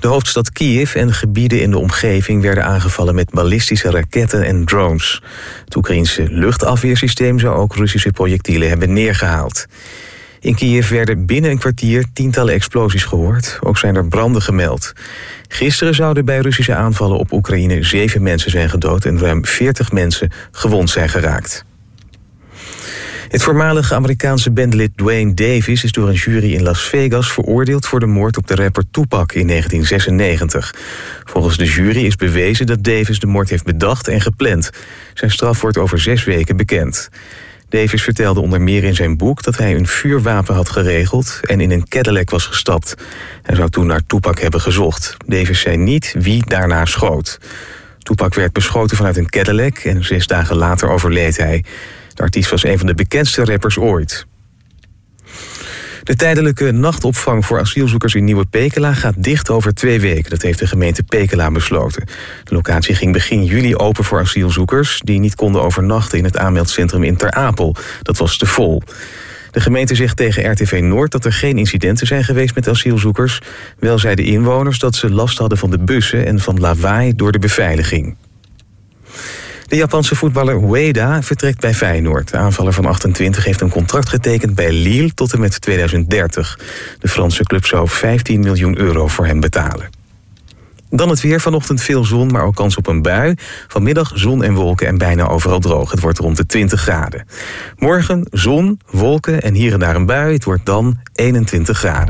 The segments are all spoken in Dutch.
De hoofdstad Kiev en gebieden in de omgeving werden aangevallen met ballistische raketten en drones. Het Oekraïense luchtafweersysteem zou ook Russische projectielen hebben neergehaald. In Kiev werden binnen een kwartier tientallen explosies gehoord. Ook zijn er branden gemeld. Gisteren zouden bij Russische aanvallen op Oekraïne 7 mensen zijn gedood en ruim 40 mensen gewond zijn geraakt. Het voormalige Amerikaanse bandlid Duane Davis is door een jury in Las Vegas veroordeeld voor de moord op de rapper Tupac in 1996. Volgens de jury is bewezen dat Davis de moord heeft bedacht en gepland. Zijn straf wordt over 6 weken bekend. Davis vertelde onder meer in zijn boek dat hij een vuurwapen had geregeld en in een Cadillac was gestapt. Hij zou toen naar Tupac hebben gezocht. Davis zei niet wie daarna schoot. Tupac werd beschoten vanuit een Cadillac en 6 dagen later overleed hij. De artiest was een van de bekendste rappers ooit. De tijdelijke nachtopvang voor asielzoekers in Nieuwe Pekela gaat dicht over 2 weken. Dat heeft de gemeente Pekela besloten. De locatie ging begin juli open voor asielzoekers die niet konden overnachten in het aanmeldcentrum in Ter Apel. Dat was te vol. De gemeente zegt tegen RTV Noord dat er geen incidenten zijn geweest met asielzoekers. Wel zeiden inwoners dat ze last hadden van de bussen en van lawaai door de beveiliging. De Japanse voetballer Ueda vertrekt bij Feyenoord. De aanvaller van 28 heeft een contract getekend bij Lille tot en met 2030. De Franse club zou 15 miljoen euro voor hem betalen. Dan het weer. Vanochtend veel zon, maar ook kans op een bui. Vanmiddag zon en wolken en bijna overal droog. Het wordt rond de 20 graden. Morgen zon, wolken en hier en daar een bui. Het wordt dan 21 graden.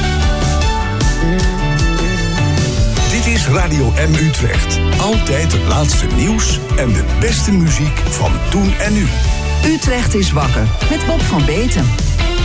Dit is Radio M Utrecht. Altijd het laatste nieuws en de beste muziek van toen en nu. Utrecht is wakker met Bob van Beeten.